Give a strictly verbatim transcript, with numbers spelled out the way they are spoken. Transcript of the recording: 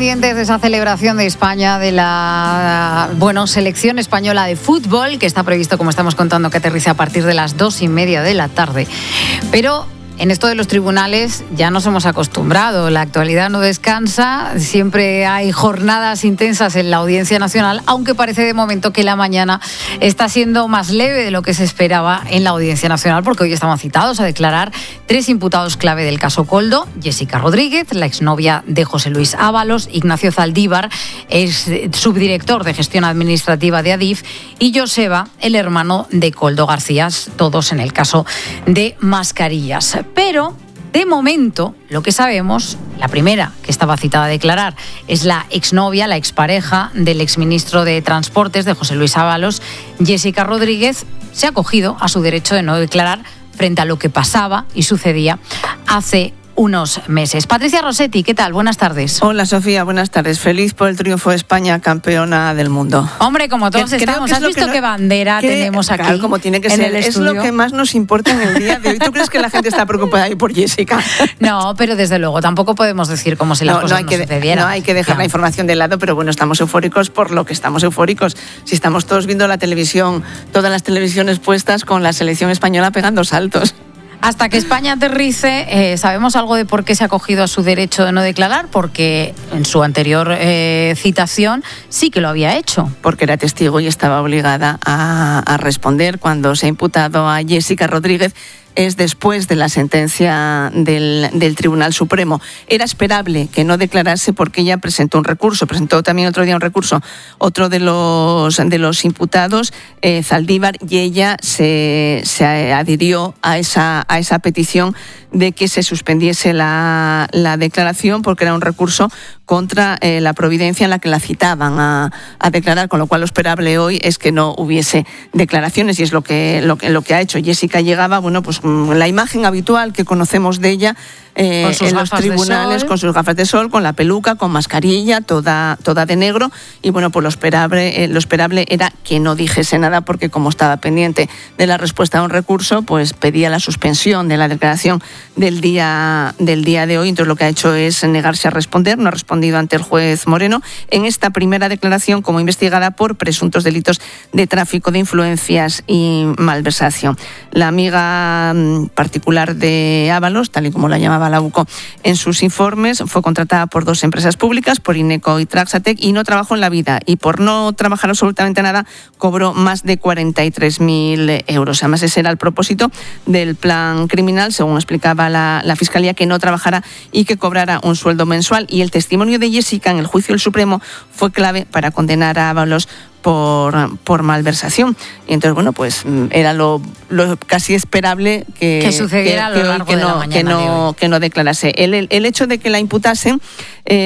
pendientes de esa celebración de España, de la bueno selección española de fútbol, que está previsto, como estamos contando, que aterrice a partir de las dos y media de la tarde. Pero en esto de los tribunales ya nos hemos acostumbrado, la actualidad no descansa, siempre hay jornadas intensas en la Audiencia Nacional, aunque parece de momento que la mañana está siendo más leve de lo que se esperaba en la Audiencia Nacional, porque hoy estaban citados a declarar tres imputados clave del caso Koldo: Jessica Rodríguez, la exnovia de José Luis Ábalos; Ignacio Zaldívar, es subdirector de gestión administrativa de Adif; y Joseba, el hermano de Koldo García, todos en el caso de mascarillas. Pero, de momento, lo que sabemos, la primera que estaba citada a declarar es la exnovia, la expareja del exministro de Transportes, de José Luis Ábalos. Jessica Rodríguez se ha acogido a su derecho de no declarar frente a lo que pasaba y sucedía hace unos meses. Patricia Rossetti, ¿qué tal? Buenas tardes. Hola, Sofía, buenas tardes. Feliz por el triunfo de España, campeona del mundo. Hombre, como todos que, estamos, ¿has visto que no, qué bandera que, tenemos aquí? Claro, como tiene que ser, es lo que más nos importa en el día de hoy. ¿Tú crees que la gente está preocupada ahí por Jessica? No, pero desde luego, tampoco podemos decir como si las no, cosas no, hay no que, sucedieran. No hay que dejar ya. la información de lado, pero bueno, estamos eufóricos por lo que estamos eufóricos. Si estamos todos viendo la televisión, todas las televisiones puestas con la selección española pegando saltos. Hasta que España aterrice, eh, ¿sabemos algo de por qué se ha acogido a su derecho de no declarar? Porque en su anterior eh, citación sí que lo había hecho. Porque era testigo y estaba obligada a, a responder. Cuando se ha imputado a Jessica Rodríguez es después de la sentencia del, del Tribunal Supremo. Era esperable que no declarase porque ella presentó un recurso, presentó también otro día un recurso, otro de los, de los imputados, eh, Zaldívar, y ella se, se adhirió a esa, a esa petición de que se suspendiese la, la declaración porque era un recurso contra eh, la providencia en la que la citaban a, a declarar, con lo cual lo esperable hoy es que no hubiese declaraciones, y es lo que, lo que, lo que ha hecho. Jessica llegaba, bueno, pues la imagen habitual que conocemos de ella eh, en los tribunales, con sus gafas de sol, con la peluca, con mascarilla, toda, toda de negro, y bueno, pues lo esperable, eh, lo esperable era que no dijese nada, porque como estaba pendiente de la respuesta a un recurso, pues pedía la suspensión de la declaración del día, del día de hoy. Entonces lo que ha hecho es negarse a responder, no ha respondido ante el juez Moreno en esta primera declaración como investigada por presuntos delitos de tráfico de influencias y malversación. La amiga particular de Ábalos, tal y como la llamaba la UCO en sus informes, fue contratada por dos empresas públicas, por Ineco y Traxatec, y no trabajó en la vida, y por no trabajar absolutamente nada cobró más de cuarenta y tres mil euros. Además, ese era el propósito del plan criminal, según explicaba la, la Fiscalía, que no trabajara y que cobrara un sueldo mensual. Y el testimonio de Jessica en el juicio del Supremo fue clave para condenar a Ábalos por, por malversación. Y entonces, bueno, pues era lo, lo casi esperable que, que sucediera que, a lo largo que, de no, la mañana que, no, de hoy. que no declarase. El, el, el hecho de que la imputasen... Eh,